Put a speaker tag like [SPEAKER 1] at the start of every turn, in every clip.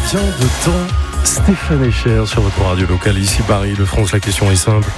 [SPEAKER 1] Combien de temps Stéphane Echer sur votre radio locale ici Paris, de France? La question est simple.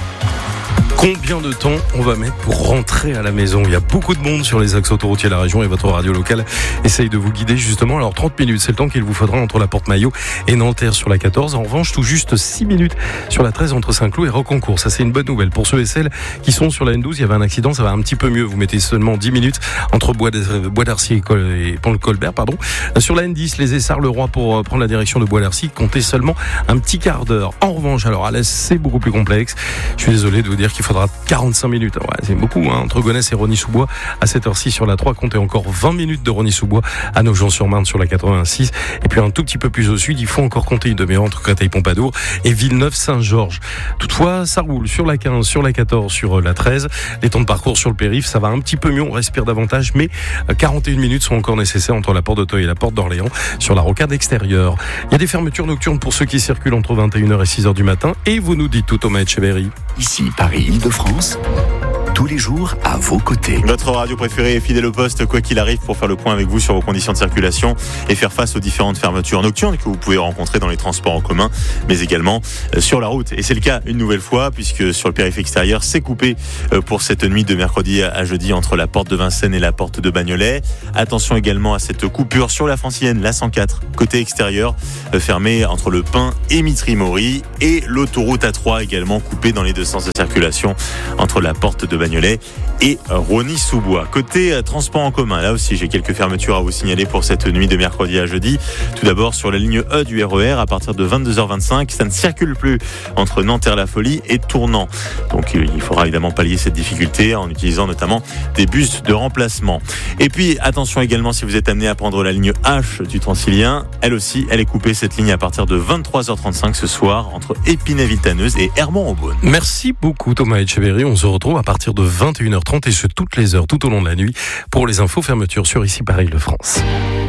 [SPEAKER 1] Combien de temps on va mettre pour rentrer à la maison? Il y a beaucoup de monde sur les axes autoroutiers de la région et votre radio locale essaye de vous guider justement. Alors 30 minutes, c'est le temps qu'il vous faudra entre la Porte-Maillot et Nanterre sur la 14. En revanche, tout juste 6 minutes sur la 13 entre Saint-Cloud et Rocancourt. Ça, c'est une bonne nouvelle. Pour ceux et celles qui sont sur la N12, il y avait un accident, ça va un petit peu mieux. Vous mettez seulement 10 minutes entre Bois d'Arcy et Pont-le-Colbert, pardon. Sur la N10, les Essarts-le-Roi pour prendre la direction de Bois d'Arcy, comptez seulement un petit quart d'heure. En revanche, alors à l'est, c'est beaucoup plus complexe. Je suis désolé de vous dire qu'il faudra 45 minutes. Ouais, c'est beaucoup, hein. Entre Gonesse et Rosny-sous-Bois à cette heure-ci sur la 3, comptez encore 20 minutes de Rosny-sous-Bois à Nogent-sur-Marne sur la 86. Et puis un tout petit peu plus au sud, il faut encore compter une demi-heure entre Créteil-Pompadour et Villeneuve-Saint-Georges. Toutefois, ça roule sur la 15, sur la 14, sur la 13. Les temps de parcours sur le périph', ça va un petit peu mieux, on respire davantage, mais 41 minutes sont encore nécessaires entre la porte d'Auteuil et la porte d'Orléans sur la rocade extérieure. Il y a des fermetures nocturnes pour ceux qui circulent entre 21h et 6h du matin. Et vous nous dites tout, Thomas Etcheverry.
[SPEAKER 2] Ici Paris-Île-de-France, tous les jours à vos côtés.
[SPEAKER 3] Votre radio préférée est fidèle au poste, quoi qu'il arrive, pour faire le point avec vous sur vos conditions de circulation et faire face aux différentes fermetures nocturnes que vous pouvez rencontrer dans les transports en commun, mais également sur la route. Et c'est le cas une nouvelle fois, puisque sur le périph' extérieur, c'est coupé pour cette nuit de mercredi à jeudi entre la porte de Vincennes et la porte de Bagnolet. Attention également à cette coupure sur la Francilienne, la 104, côté extérieur, fermée entre le Pin et Mitry-Mory, et l'autoroute A3 également coupée dans les deux sens de circulation entre la porte de Bagnolet et Rosny-sous-Bois. Côté transport en commun, là aussi j'ai quelques fermetures à vous signaler pour cette nuit de mercredi à jeudi. Tout d'abord sur la ligne E du RER à partir de 22h25, ça ne circule plus entre Nanterre-la-Folie et Tournant. Donc il faudra évidemment pallier cette difficulté en utilisant notamment des bus de remplacement. Et puis attention également si vous êtes amené à prendre la ligne H du Transilien, elle aussi elle est coupée cette ligne à partir de 23h35 ce soir entre Épinay-Villetaneuse et Hermont-en-Beaune.
[SPEAKER 1] Merci beaucoup Thomas Etcheverry. On se retrouve à partir de 21h30 et ce toutes les heures tout au long de la nuit pour les infos fermetures sur ici Paris-Île-de-France.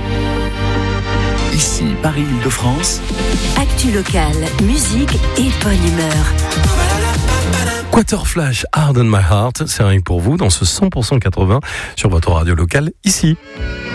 [SPEAKER 2] Ici Paris-Île-de-France.
[SPEAKER 4] Actu locale, musique et bonne humeur.
[SPEAKER 1] Quaterflash, Hard on My Heart, c'est rien que pour vous dans ce 100% 80 sur votre radio locale ici.